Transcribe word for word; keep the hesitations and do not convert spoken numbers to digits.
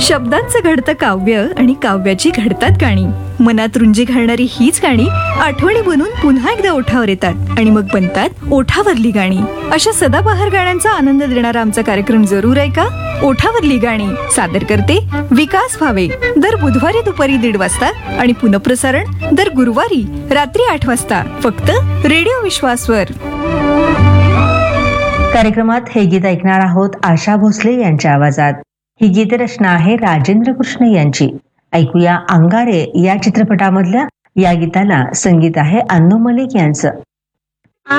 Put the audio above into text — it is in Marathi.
शब्दांचं घडतं काव्य आणि काव्याची घडतात गाणी. मनात रुंजी घालणारी हीच गाणी आठवणी बनून पुन्हा एकदा ओठावर येतात आणि मग बनतात ओठावरली गाणी. अशा सदाबहार गाण्यांचा आनंद देणारा आमचा कार्यक्रम जरूर आहे का? ओठावरली गाणी सादर करते विकास भावे. दर बुधवारी दुपारी दीड वाजता आणि पुनःप्रसारण दर गुरुवारी रात्री आठ वाजता फक्त रेडिओ विश्वासवर. कार्यक्रमात हे गीत ऐकणार आहोत आशा भोसले यांच्या आवाजात. ही गीतरचना आहे राजेंद्र कृष्ण यांची. ऐकूया अंगारे या चित्रपटामधल्या या गीताला संगीत आहे अन्नू मलिक यांचं.